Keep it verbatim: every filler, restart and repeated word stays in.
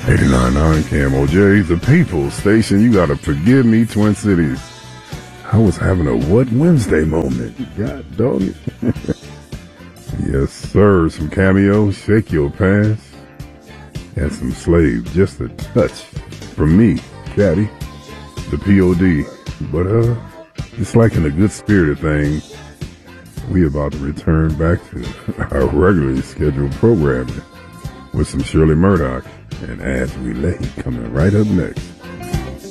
eighty-nine point nine K M O J, the People Station. You gotta forgive me, Twin Cities. I was having a What Wednesday moment. God dog it. Yes, sir. Some Cameo, Shake Your Pants, and some Slave, Just a Touch. From me, Caddy, the P O D. But, uh, it's like in a good spirit of things, we about to return back to our regularly scheduled programming with some Shirley Murdoch and As We Lay coming right up next.